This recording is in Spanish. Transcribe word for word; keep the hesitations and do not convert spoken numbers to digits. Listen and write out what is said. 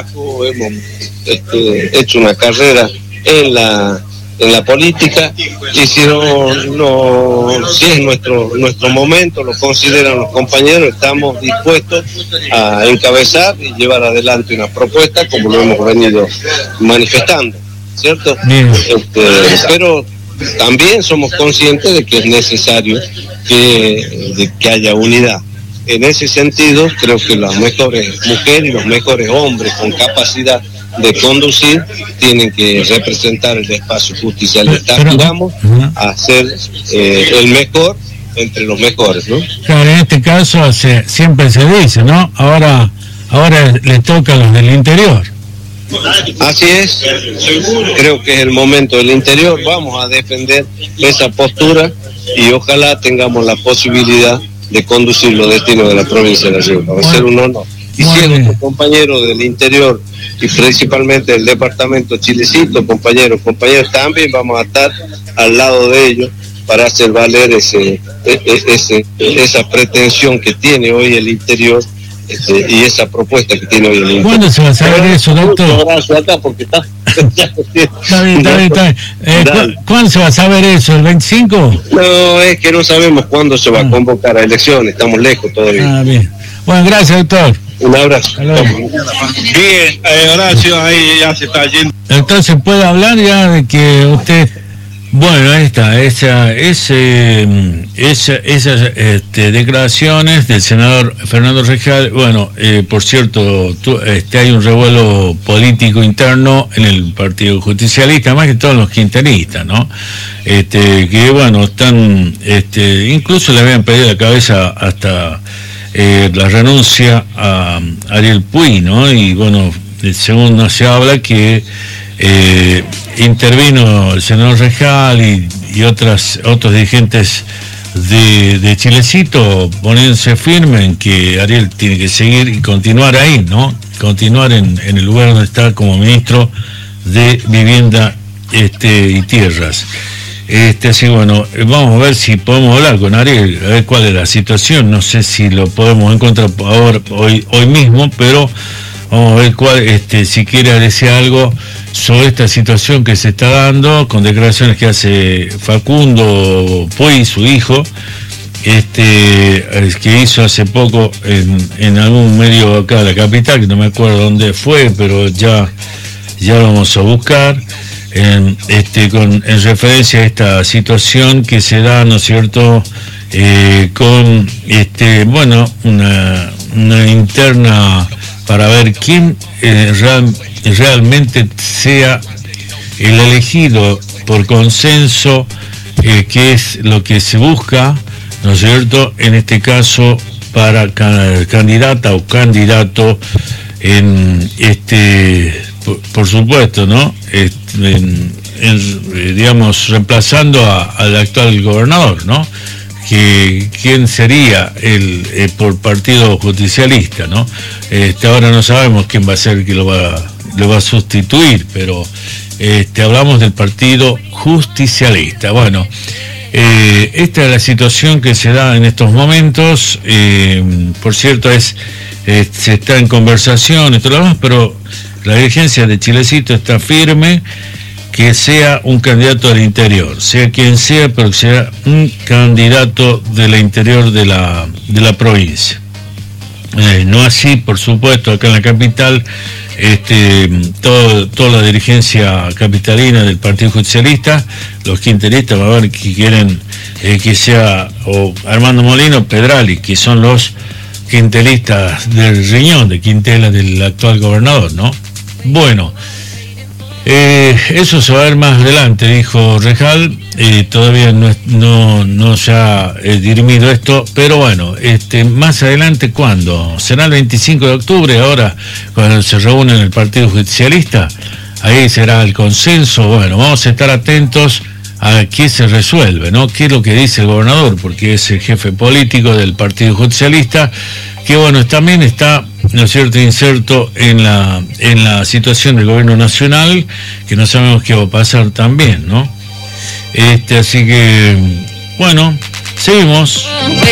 hemos este, hecho una carrera en la en la política, y si no, no si es nuestro nuestro momento, lo consideran los compañeros, estamos dispuestos a encabezar y llevar adelante una propuesta como lo hemos venido manifestando, ¿cierto? Este, pero también somos conscientes de que es necesario que, de que haya unidad. En ese sentido, creo que las mejores mujeres y los mejores hombres con capacidad de conducir tienen que representar el espacio justicialista. Aspiramos a ser eh, el mejor entre los mejores, ¿no? Claro, en este caso se, siempre se dice, ¿no? Ahora, ahora le toca a los del interior. Así es, creo que es el momento del interior. Vamos a defender esa postura y ojalá tengamos la posibilidad de conducir los destinos de la provincia de La Rioja. Va a ser un honor. Y siendo nuestro compañero del interior y principalmente del departamento Chilecito, compañeros, compañeros, también vamos a estar al lado de ellos para hacer valer ese, ese, esa pretensión que tiene hoy el interior, este, y esa propuesta que tiene hoy el interior. ¿Cuándo se va a saber eso, doctor? Un abrazo acá porque está... Está bien, está bien, está bien. Eh, ¿cu- ¿Cuándo se va a saber eso? ¿El veinticinco? No, es que no sabemos cuándo se va a convocar a elecciones, estamos lejos todavía. Ah, bien. Bueno, gracias, doctor. Un abrazo. Bien, eh, Horacio, ahí ya se está yendo. Entonces, ¿puede hablar ya de que usted... Bueno, ahí está, esa, ese, esa, esas este, declaraciones del senador Fernando Rejal. Bueno, eh, por cierto, tú, este, hay un revuelo político interno en el Partido Justicialista, más que todos los quinteristas, ¿no? Este, que bueno, están, este, incluso le habían pedido la cabeza hasta eh, la renuncia a Ariel Puy, ¿no? Y bueno, según no se habla que Eh, intervino el senador Rejal y, y otras otros dirigentes de, de Chilecito poniéndose firme en que Ariel tiene que seguir y continuar ahí, ¿no? Continuar en, en el lugar donde está como ministro de Vivienda este, y Tierras. Este, así bueno, vamos a ver si podemos hablar con Ariel, a ver cuál es la situación. No sé si lo podemos encontrar ahora, hoy, hoy mismo, pero vamos a ver cuál, este, si quiere decir algo sobre esta situación que se está dando, con declaraciones que hace Facundo Puy, su hijo, este, que hizo hace poco en, en algún medio acá de la capital, que no me acuerdo dónde fue, pero ya, ya lo vamos a buscar, en, este, con, en referencia a esta situación que se da, ¿no es cierto?, eh, con, este, bueno, una, una interna para ver quién eh, real, realmente sea el elegido por consenso, eh, que es lo que se busca, ¿no es cierto?, en este caso para ca- candidata o candidato en este, por, por supuesto, ¿no?, este, en, en, digamos, reemplazando a, al actual gobernador, ¿no?, que quién sería el eh, por partido justicialista, ¿no? Este, ahora no sabemos quién va a ser el que lo va, lo va a sustituir, pero este, hablamos del Partido Justicialista. Bueno, eh, esta es la situación que se da en estos momentos. Eh, por cierto, es eh, se está en conversación y todo lo demás, pero la dirigencia de Chilecito está firme que sea un candidato del interior, sea quien sea, pero que sea un candidato del interior de la, de la provincia. Eh, no así, por supuesto, acá en la capital, este, todo, toda la dirigencia capitalina del Partido Justicialista, los quintelistas, va a ver que quieren eh, que sea o Armando Molino o Pedrali, que son los quintelistas del riñón de Quintela, del actual gobernador, ¿no? Bueno, Eh, eso se va a ver más adelante, dijo Rejal. Eh, todavía no, no, no se ha eh, dirimido esto, pero bueno, este, más adelante, ¿cuándo? ¿Será el veinticinco de octubre ahora, cuando se reúne el Partido Justicialista? Ahí será el consenso. Bueno, vamos a estar atentos a qué se resuelve, ¿no? ¿Qué es lo que dice el gobernador? Porque es el jefe político del Partido Justicialista, que bueno, también está, ¿no es cierto?, inserto en la en la situación del gobierno nacional, que no sabemos qué va a pasar también, ¿no? Este, así que, bueno, seguimos.